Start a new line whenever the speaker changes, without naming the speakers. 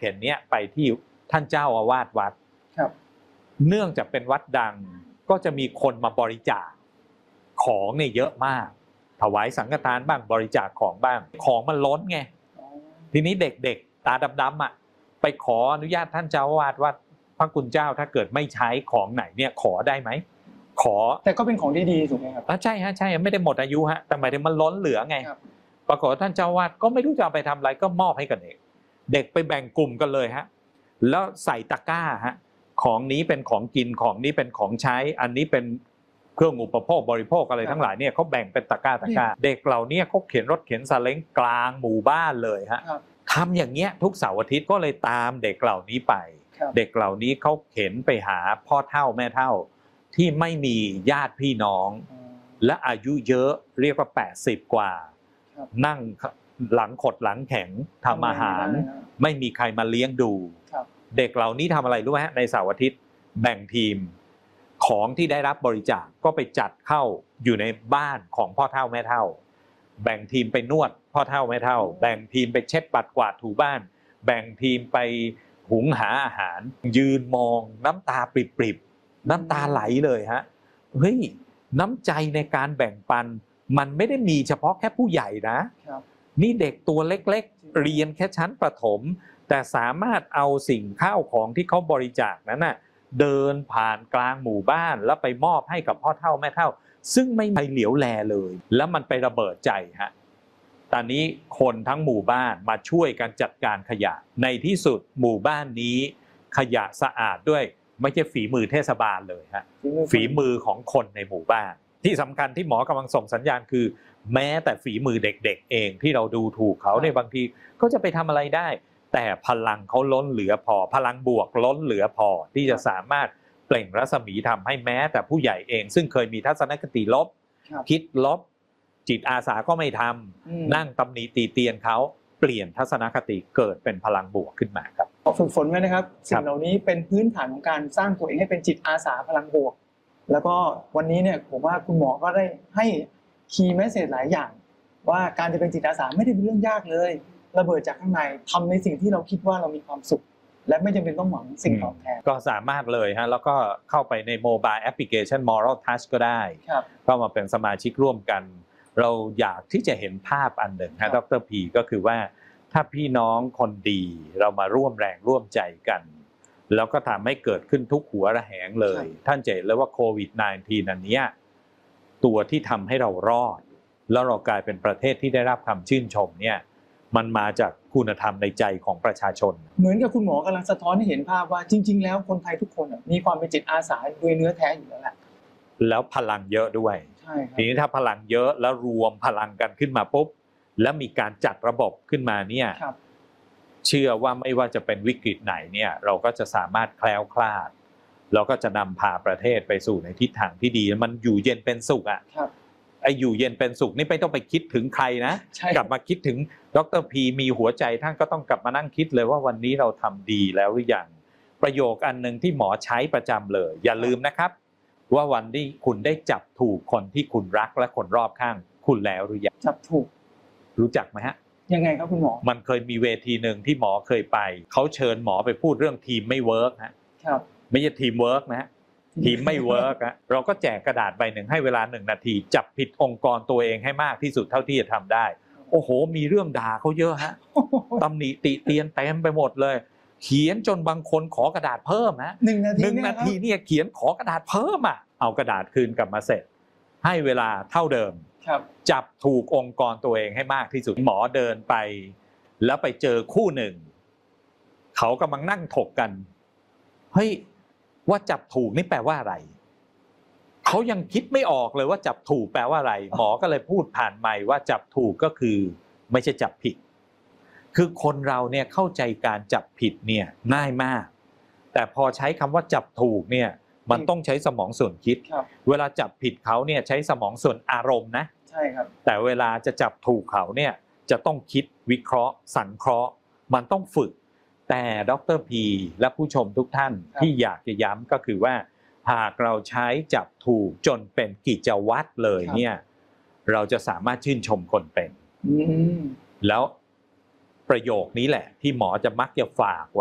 เข็นเนี้ยไปที่ท่านเจ้าอาวาสวัดเนื่องจากเป็นวัดดังก็จะมีคนมาบริจาคของเนี่ยเยอะมากถวายสังฆทานบ้างบริจาคของบ้างของมันล้นไงทีนี้เด็กๆตาดำๆอ่ะไปขออนุญาตท่านเจ้าอาวาสว่าพระคุณเจ้าถ้าเกิดไม่ใช้ของไหนเนี่ยขอได้ไหมขอแต่ก็เป็นของดีๆถูกไหมครับใช่ฮะใช่ไม่ได้หมดอายุฮะแต่หมายถึงมันล้นเหลือไงปรากฏท่านเจ้าอาวาสก็ไม่รู้จะเอาไปทำอะไรก็มอบให้กับเด็กไปแบ่งกลุ่มกันเลยฮะแล้วใส่ตะกร้าฮะของนี้เป็นของกินของนี้เป็นของใช้อันนี้เป็นเครื่องอุปโภคบริโภคอะไรทั้งหลายเนี่ยเขาแบ่งเป็นตะกร้าเด็กเหล่านี้เขาเข็นรถเข็นซาเล้งกลางหมู่บ้านเลยฮะทำอย่างเงี้ยทุกเสาร์อาทิตย์ก็เลยตามเด็กเหล่านี้ไปเด็กเหล่านี้เขาเข็นไปหาพ่อเฒ่าแม่เฒ่าที่ไม่มีญาติพี่น้องและอายุเยอะเรียกว่า80กว่านั่งหลังขดหลังแข็งทำอาหารไม่มีใครมาเลี้ยงดูเด็กเหล่านี้ทำอะไรรู้ไหมในเสาร์อาทิตย์แบ่งทีมของที่ได้รับบริจาคก็ไปจัดเข้าอยู่ในบ้านของพ่อเฒ่าแม่เฒ่าแบ่งทีมไปนวดพ่อเฒ่าแม่เฒ่าแบ่งทีมไปเช็ดปัดกวาดถูบ้านแบ่งทีมไปหุงหาอาหารยืนมองน้ำตาปริบๆน้ำตาไหลเลยฮะเฮ้ยน้ำใจในการแบ่งปันมันไม่ได้มีเฉพาะแค่ผู้ใหญ่นะนี่เด็กตัวเล็กๆเรียนแค่ชั้นประถมแต่สามารถเอาสิ่งข้าวของที่เขาบริจาคนั้นน่ะเดินผ่านกลางหมู่บ้านแล้วไปมอบให้กับพ่อเฒ่าแม่เฒ่าซึ่งไม่มีเหลียวแลเลยแล้วมันไประเบิดใจฮะตอนนี้คนทั้งหมู่บ้านมาช่วยกันจัดการขยะในที่สุดหมู่บ้านนี้ขยะสะอาดด้วยไม่ใช่ฝีมือเทศบาลเลยฮะฝีมือของคนในหมู่บ้านที่สำคัญที่หมอกำลังส่งสัญญาณคือแม้แต่ฝีมือเด็กๆเองที่เราดูถูกเขาในบางทีก็จะไปทำอะไรได้แต่พลังเขาล้นเหลือพอพลังบวกล้นเหลือพอที่จะสามารถเปล่งรัศมีทำให้แม้แต่ผู้ใหญ่เองซึ่งเคยมีทัศนคติลบคิดลบจิตอาสาก็ไม่ทำนั่งตำหนิตีเตียนเขาเปลี่ยนทัศนคติเกิดเป็นพลังบวกขึ้นมาครับ
ฝึกฝนไว้นะครับสิ่งเหล่านี้เป็นพื้นฐานของการสร้างตัวเองให้เป็นจิตอาสาพลังบวกแล้วก็วันนี้เนี่ยผมว่าคุณหมอก็ได้ให้คีย์เมสเสจหลายอย่างว่าการจะเป็นจิตอาสาไม่ได้เป็นเรื่องยากเลยระเบิดจากข้างในทำในสิ่งที่เราคิดว่าเรามีความสุขและไม่จำเป็นต้องหวังสิ่งตอบแทน
ก็สามารถเลยฮะแล้วก็เข้าไปในโมบายแอปพลิเคชัน Moral Touch ก็ได้เข้ามาเป็นสมาชิกร่วมกันเราอยากที่จะเห็นภาพอันหนึ่งฮะดร.พีก็คือว่าถ้าพี่น้องคนดีเรามาร่วมแรงร่วมใจกันแล้วก็ทำให้เกิดขึ้นทุกหัวระแหงเลยท่านจะเห็นเลยว่าโควิด -19 อันนี้ตัวที่ทำให้เรารอดแล้วเรากลายเป็นประเทศที่ได้รับคำชื่นชมเนี่ยมันมาจากคุณธรรมในใจของประชาชน
เหมือนกับคุณหมอกำลังสะท้อนให้เห็นภาพว่าจริงๆแล้วคนไทยทุกคนมีความเป็นจิตอาสาโดยเนื้อแท้อยู่แล้วแหละ
แล้วพลังเยอะด้วยทีนี้ถ้าพลังเยอะแล้วรวมพลังกันขึ้นมาปุ๊บแล้วมีการจัดระบบขึ้นมาเนี่ยเชื่อว่าไม่ว่าจะเป็นวิกฤตไหนเนี่ยเราก็จะสามารถแคล้วคลาดเราก็จะนำพาประเทศไปสู่ในทิศทางที่ดีมันอยู่เย็นเป็นสุขอ่ะไอ้อยู่เย็นเป็นสุขนี่ไม่ต้องไปคิดถึงใครนะกลับมาคิดถึงดร.พีมีหัวใจท่านก็ต้องกลับมานั่งคิดเลยว่าวันนี้เราทำดีแล้วหรือยังประโยคอันนึงที่หมอใช้ประจำเลยอย่าลืมนะครับว่าวันที่คุณได้จับถูกคนที่คุณรักและคนรอบข้างคุณแล้วหรือยัง
จับถูก
รู้จักไหมฮะ
ยังไงครับคุณหมอ
มันเคยมีเวทีหนึ่งที่หมอเคยไปเขาเชิญหมอไปพูดเรื่องทีมไม่เวิร์กนะครับไม่ใช่ทีมเวิร์กนะทีมไม่เวิร์กเราก็แจกกระดาษใบหนึ่งให้เวลา1 นาทีจับผิดองค์กรตัวเองให้มากที่สุดเท่าที่จะทำได้โอ้โหมีเรื่องด่าเขาเยอะฮะตำหนิติเตียนเต็มไปหมดเลยเขียนจนบางคนขอกระดาษเพิ่มฮะ1 นาทีเนี่ยเขียนขอกระดาษเพิ่มเอากระดาษคืนกลับมาเสร็จให้เวลาเท่าเดิมจับถูกองค์กรตัวเองให้มากที่สุดหมอเดินไปแล้วไปเจอคู่หนึ่งเขากำลังนั่งถกกันเฮ้ยว่าจับถูกนี่แปลว่าอะไรเขายังคิดไม่ออกเลยว่าจับถูกแปลว่าอะไรหมอก็เลยพูดผ่านไมค์ว่าจับถูกก็คือไม่ใช่จับผิดคือคนเราเนี่ยเข้าใจการจับผิดเนี่ยง่ายมากแต่พอใช้คำว่าจับถูกเนี่ยมันต้องใช้สมองส่วนคิดเวลาจับผิดเขาเนี่ยใช้สมองส่วนอารมณ์นะ
ใช่ครับ
แต่เวลาจะจับถูกเขาเนี่ยจะต้องคิดวิเคราะห์สังเคราะห์มันต้องฝึกแต่ดร.พีและผู้ชมทุกท่านที่อยากจะย้ำก็คือว่าหากเราใช้จับถูกจนเป็นกิจวัตรเลยเนี่ยเราจะสามารถชื่นชมคนเป็นแล้วประโยคนี้แหละที่หมอจะมักจะฝาก